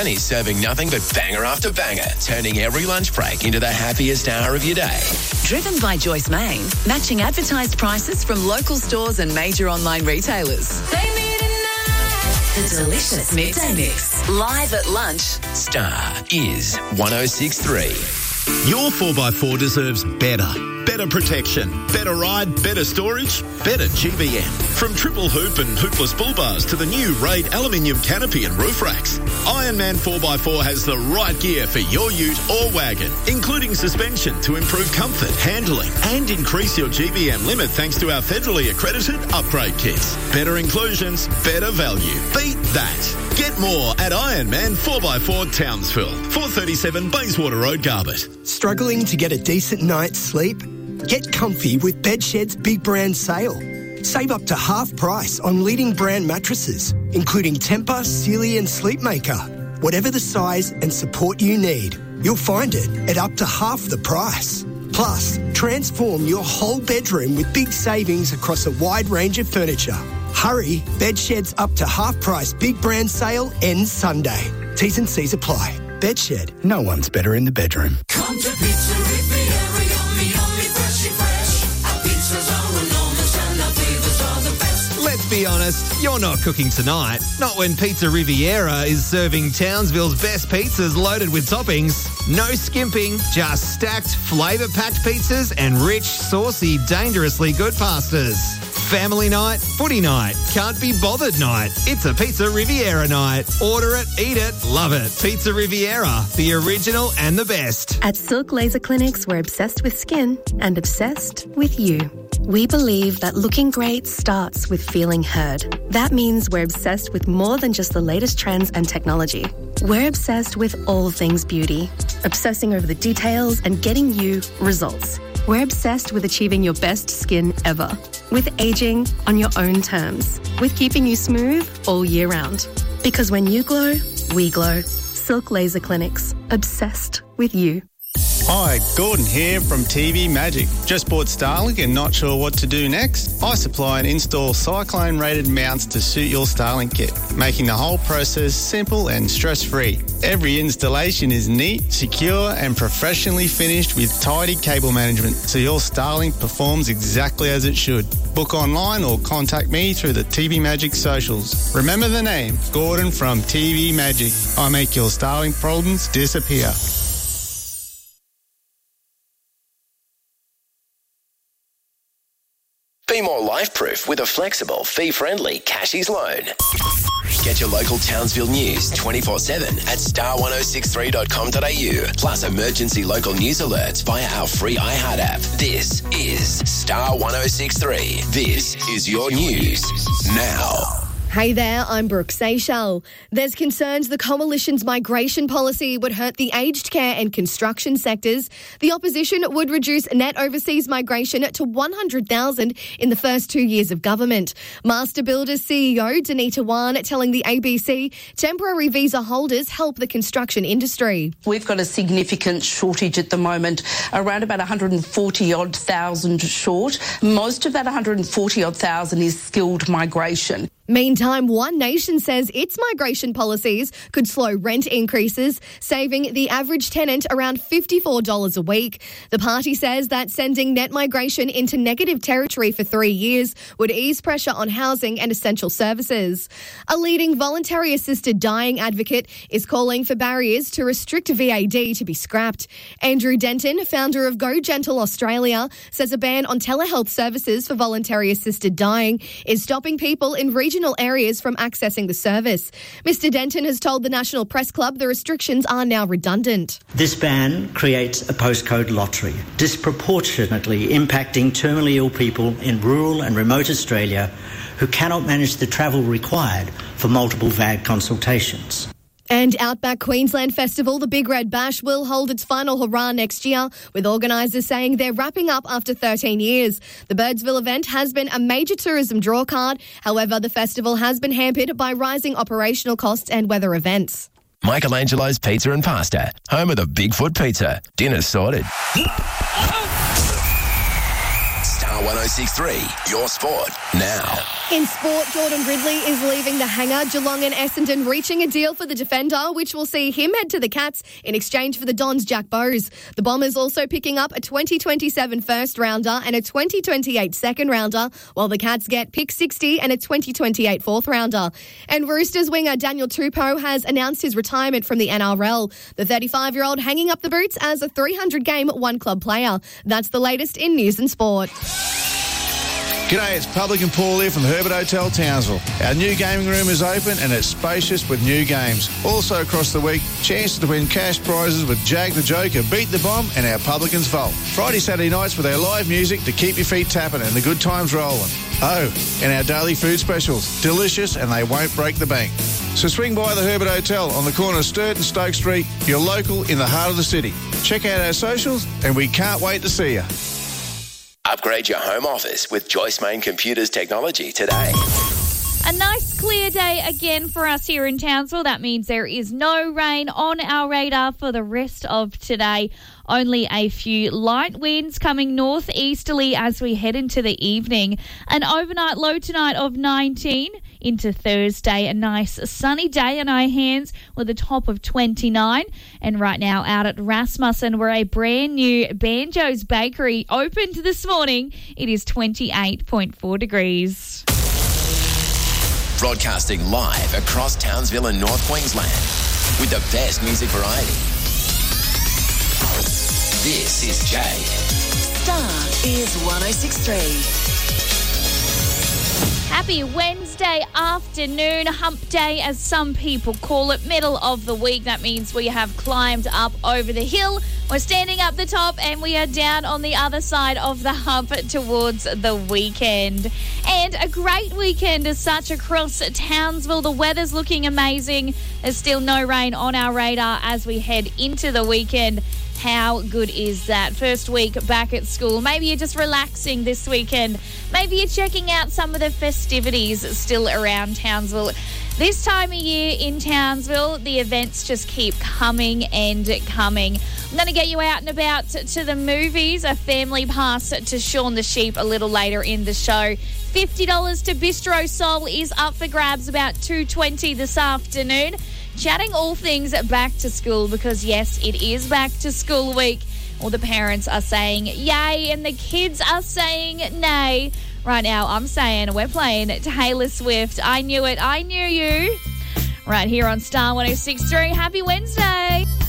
Granny's serving nothing but banger after banger, turning every lunch break into the happiest hour of your day. Driven by Joyce Main, matching advertised prices from local stores and major online retailers. The delicious midday mix. Live at lunch. Star is 106.3. Your 4x4 deserves better. Better protection, better ride, better storage, better GBM. From triple hoop and hoopless bull bars to the new Raid aluminium canopy and roof racks, Ironman 4x4 has the right gear for your ute or wagon, including suspension to improve comfort, handling and increase your GBM limit thanks to our federally accredited upgrade kits. Better inclusions, better value. Beat that. Get more at Ironman 4x4 Townsville, 437 Bayswater Road, Garbett. Struggling to get a decent night's sleep? Get comfy with Bedshed's Big Brand Sale. Save up to half price on leading brand mattresses, including Tempur, Sealy and Sleepmaker. Whatever the size and support you need, you'll find it at up to half the price. Plus, transform your whole bedroom with big savings across a wide range of furniture. Hurry, Bedshed's up to half price Big Brand Sale ends Sunday. T's and C's apply. Bedshed, no one's better in the bedroom. Come to Pizza Riviera, yummy, fresh. Our pizzas are enormous and our flavors are the best. Let's be honest, you're not cooking tonight. Not when Pizza Riviera is serving Townsville's best pizzas loaded with toppings. No skimping, just stacked, flavour-packed pizzas and rich, saucy, dangerously good pastas. Family night, footy night, can't be bothered night. It's a Pizza Riviera night. Order it, eat it, love it. Pizza Riviera, the original and the best. At Silk Laser Clinics, we're obsessed with skin and obsessed with you. We believe that looking great starts with feeling heard. That means we're obsessed with more than just the latest trends and technology. We're obsessed with all things beauty, obsessing over the details and getting you results. We're obsessed with achieving your best skin ever, with aging on your own terms, with keeping you smooth all year round. Because when you glow, we glow. Silk Laser Clinics, obsessed with you. Hi, Gordon here from TV Magic. Just bought Starlink and not sure what to do next? I supply and install cyclone-rated mounts to suit your Starlink kit, making the whole process simple and stress-free. Every installation is neat, secure and professionally finished with tidy cable management, so your Starlink performs exactly as it should. Book online or contact me through the TV Magic socials. Remember the name, Gordon from TV Magic. I make your Starlink problems disappear. Be more life-proof with a flexible, fee-friendly Cashies loan. Get your local Townsville news 24/7 at star1063.com.au. Plus emergency local news alerts via our free iHeart app. This is Star 1063. This is your news now. Hey there, I'm Brooke Seychelles. There's concerns the Coalition's migration policy would hurt the aged care and construction sectors. The opposition would reduce net overseas migration to 100,000 in the first 2 years of government. Master Builders CEO Danita Wan telling the ABC temporary visa holders help the construction industry. We've got a significant shortage at the moment, around about 140-odd thousand short. Most of that 140-odd thousand is skilled migration. Meantime, One Nation says its migration policies could slow rent increases, saving the average tenant around $54 a week. The party says that sending net migration into negative territory for 3 years would ease pressure on housing and essential services. A leading voluntary assisted dying advocate is calling for barriers to restrict VAD to be scrapped. Andrew Denton, founder of Go Gentle Australia, says a ban on telehealth services for voluntary assisted dying is stopping people in regional areas from accessing the service. Mr. Denton has told the National Press Club the restrictions are now redundant. This ban creates a postcode lottery, disproportionately impacting terminally ill people in rural and remote Australia who cannot manage the travel required for multiple VAD consultations. And Outback Queensland Festival, the Big Red Bash, will hold its final hurrah next year, with organisers saying they're wrapping up after 13 years. The Birdsville event has been a major tourism drawcard. However, the festival has been hampered by rising operational costs and weather events. Michelangelo's Pizza and Pasta, home of the Bigfoot Pizza. Dinner sorted. Star 1063, your sport now. In sport, Jordan Ridley is leaving the hangar. Geelong and Essendon reaching a deal for the defender, which will see him head to the Cats in exchange for the Dons' Jack Bowes. The Bombers also picking up a 2027 first rounder and a 2028 second rounder, while the Cats get pick 60 and a 2028 fourth rounder. And Roosters winger Daniel Tupou has announced his retirement from the NRL. The 35-year-old hanging up the boots as a 300-game one-club player. That's the latest in news and sport. G'day, it's Public and Paul here from the Herbert Hotel, Townsville. Our new gaming room is open and it's spacious with new games. Also across the week, chances to win cash prizes with Jag the Joker, Beat the Bomb and our Publicans Vault. Friday, Saturday nights with our live music to keep your feet tapping and the good times rolling. Oh, and our daily food specials. Delicious and they won't break the bank. So swing by the Herbert Hotel on the corner of Sturt and Stoke Street, your local in the heart of the city. Check out our socials and we can't wait to see you. Upgrade your home office with Joyce Main Computers technology today. A nice clear day again for us here in Townsville. That means there is no rain on our radar for the rest of today. Only a few light winds coming northeasterly as we head into the evening. An overnight low tonight of 19. Into Thursday, a nice sunny day on our hands with a top of 29. And right now out at Rasmussen, where a brand new Banjo's Bakery opened this morning, it is 28.4 degrees. Broadcasting live across Townsville and North Queensland with the best music variety. This is Jade. Star is 1063. Happy Wednesday afternoon, hump day as some people call it, middle of the week. That means we have climbed up over the hill. We're standing up the top and we are down on the other side of the hump towards the weekend. And a great weekend as such across Townsville. The weather's looking amazing. There's still no rain on our radar as we head into the weekend. How good is that? First week back at school. Maybe you're just relaxing this weekend. Maybe you're checking out some of the festivities still around Townsville. This time of year in Townsville, the events just keep coming and coming. I'm going to get you out and about to the movies. A family pass to Shaun the Sheep a little later in the show. $50 to Bistro Soul is up for grabs about $2.20 this afternoon. Chatting all things back to school because, yes, it is back to school week. All the parents are saying yay and the kids are saying nay. Right now, I'm saying we're playing Taylor Swift. I knew it. I knew you. Right here on Star 106.3. Happy Wednesday.